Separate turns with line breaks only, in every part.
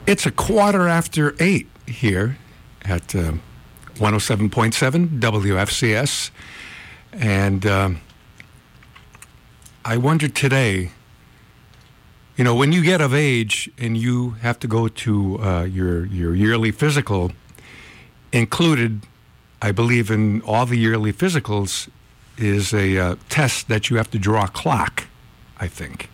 It's a 8:15 here at 107.7 WFCS. And I wonder today, when you get of age and you have to go to your yearly physical, included, I believe, in all the yearly physicals is a test that you have to draw a clock, I think.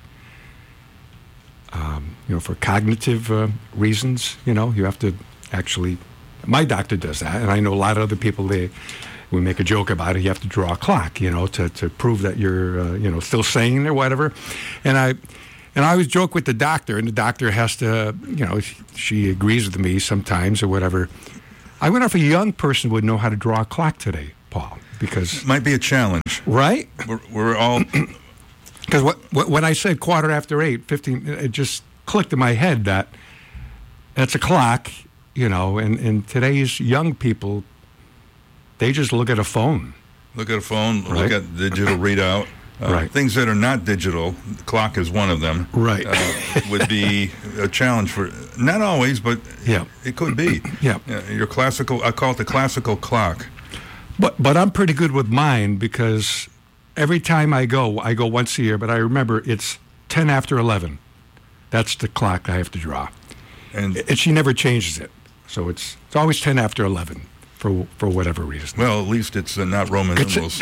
For cognitive reasons, you have to actually, my doctor does that, and I know a lot of other people, we make a joke about it, you have to draw a clock, to prove that you're, still sane or whatever. And I always joke with the doctor, and the doctor has to, she agrees with me sometimes or whatever. I wonder if a young person would know how to draw a clock today, Paul, because...
Might be a challenge.
Right?
We're all...
Because when I said 8:15, it just clicked in my head that that's a clock, and today's young people, they just look at a phone.
Look at a phone,
right?
Look at digital readout.
Right.
Things that are not digital, the clock is one of them.
Right.
Would be a challenge for, not always, but it could be.
Yeah.
Your classical, I call it the classical clock.
But I'm pretty good with mine because every time I go once a year, but I remember it's 10 after 11. That's the clock I have to draw. And she never changes it. So it's always 10 after 11 for whatever reason.
Well, at least it's not Roman numerals.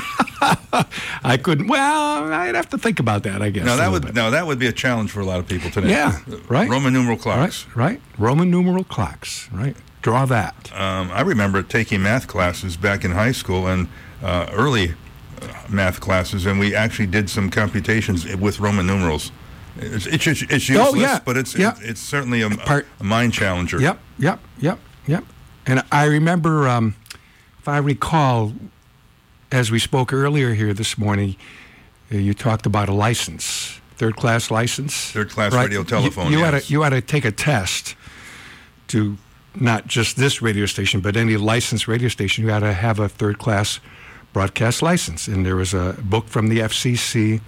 I couldn't. Well, I'd have to think about that, I guess.
That would be a challenge for a lot of people today.
Yeah, right.
Roman numeral clocks.
Right. Roman numeral clocks. Right. Draw that.
I remember taking math classes back in high school and early math classes, and we actually did some computations with Roman numerals. It's useless, but it's certainly a mind challenger.
Yep. And I remember, if I recall, as we spoke earlier here this morning, you talked about a license, third-class license.
Third-class radio telephone,
You had to take a test to not just this radio station, but any licensed radio station. You had to have a third-class broadcast license. And there was a book from the FCC.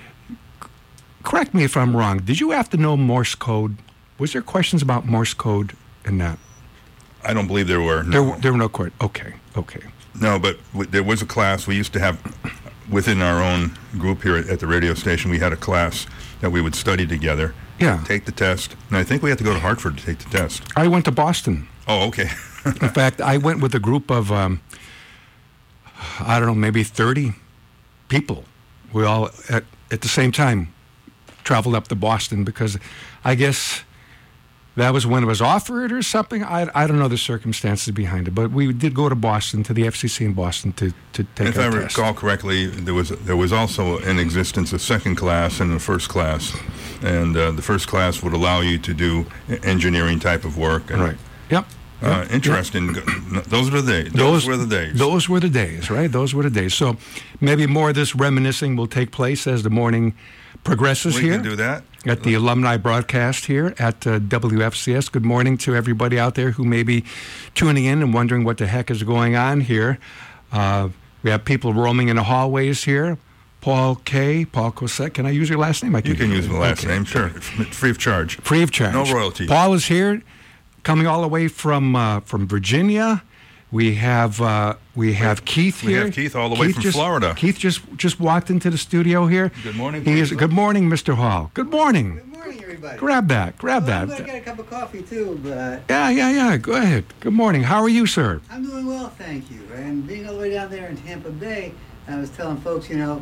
Correct me if I'm wrong. Did you have to know Morse code? Was there questions about Morse code in that?
I don't believe there were. No.
There were no questions. Okay.
No, but there was a class we used to have within our own group here at the radio station. We had a class that we would study together.
Yeah.
Take the test. And I think we had to go to Hartford to take the test.
I went to Boston.
Oh, okay.
In fact, I went with a group of, I don't know, maybe 30 people. We all, at the same time, traveled up to Boston because I guess that was when it was offered or something. I don't know the circumstances behind it, but we did go to Boston, to the FCC in Boston to take our test.
If I recall correctly, there was also in existence a second class and a first class, and the first class would allow you to do engineering type of work. And,
right. Yep.
Interesting. Those were the days. Those were the days.
Those were the days, right? Those were the days. So maybe more of this reminiscing will take place as the morning progresses here.
We can do that.
At the alumni broadcast here at WFCS. Good morning to everybody out there who may be tuning in and wondering what the heck is going on here. We have people roaming in the hallways here. Paul Cosette. Can I use your last name?
You can use the last name, sure. Free of charge.
Free of charge.
No royalty.
Paul is here, coming all the way from Virginia. We have Keith here.
We have Keith all the way from Florida.
Keith just walked into the studio here.
Good morning.
Good morning, Mr. Hall. Good morning.
Good morning, everybody.
Grab that.
I'm going to get a cup of coffee, too. But
Yeah. Go ahead. Good morning. How are you, sir?
I'm doing well, thank you. And being all the way down there in Tampa Bay, I was telling folks, I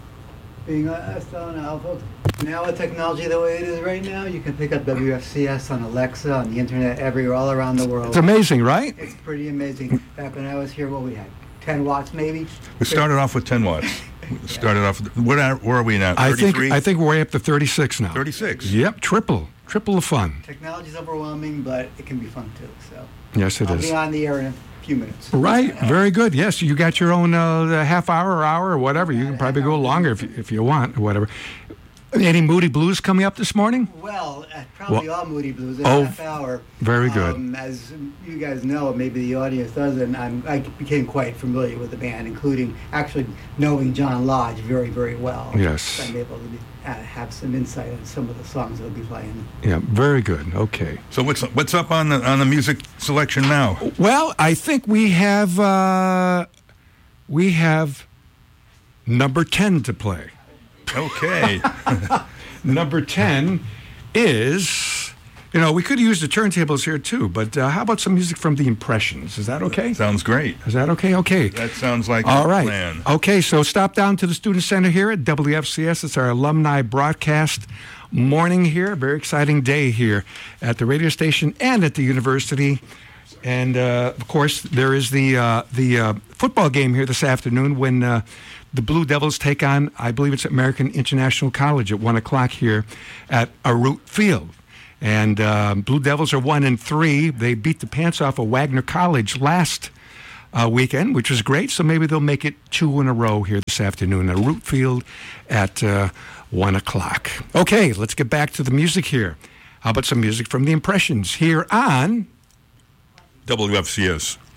was telling folks, now with technology the way it is right now, you can pick up WFCS on Alexa, on the internet, everywhere, all around the world.
It's amazing, right?
It's pretty amazing. Back when I was here, what we had, 10 watts maybe?
We started off with 10 watts. Where are we now? 33?
I think we're way up to 36 now.
36?
Yep, triple the fun.
Technology's overwhelming, but it can be fun too. So
yes, it is.
I'll be on the air in a few minutes.
Right, very good. Yes, you got your own half hour or hour or whatever. You can probably go longer if you want or whatever. Any Moody Blues coming up this morning?
Well, probably all Moody Blues in a half hour.
Very good.
As you guys know, maybe the audience doesn't, I became quite familiar with the band, including actually knowing John Lodge very, very well.
Yes.
I'm able to have some insight on some of the songs they'll be playing.
Yeah, very good. Okay.
So what's up on the music selection now?
Well, I think we have number 10 to play.
Okay.
Number 10 is, we could use the turntables here too, but how about some music from the Impressions? Is that okay?
Sounds great.
Is that okay? Okay.
That sounds like
all right.
Plan.
Okay, so stop down to the Student Center here at WFCS. It's our alumni broadcast morning here. Very exciting day here at the radio station and at the university. And, of course, there is the football game here this afternoon when the Blue Devils take on, I believe it's American International College at 1 o'clock here at Arute Field. And Blue Devils are 1-3. They beat the pants off of Wagner College last weekend, which was great. So maybe they'll make it 2 in a row here this afternoon at Arute Field at 1 o'clock. Okay, let's get back to the music here. How about some music from the Impressions here on
WFCS.